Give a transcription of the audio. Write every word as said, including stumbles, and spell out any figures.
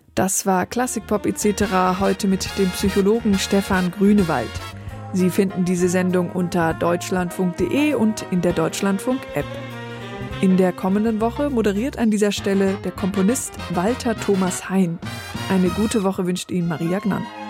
Das war Klassikpop et cetera heute mit dem Psychologen Stefan Grünewald. Sie finden diese Sendung unter deutschlandfunk punkt de und in der Deutschlandfunk-App. In der kommenden Woche moderiert an dieser Stelle der Komponist Walter Thomas Hein. Eine gute Woche wünscht Ihnen Maria Gnann.